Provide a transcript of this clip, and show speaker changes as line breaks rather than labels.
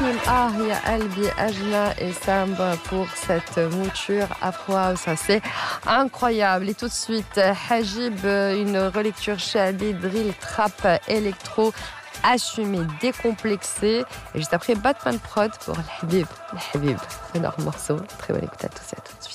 Hakim, ah ya Albi, Ajna et Samba pour cette mouture afro house, c'est incroyable. Et tout de suite, Hajib, une relecture Shabi, drill, trap, électro, assumé, décomplexé. Et juste après, Batman Prod pour le Habib, énorme morceau. Très bonne écoute à tous et à tout de suite.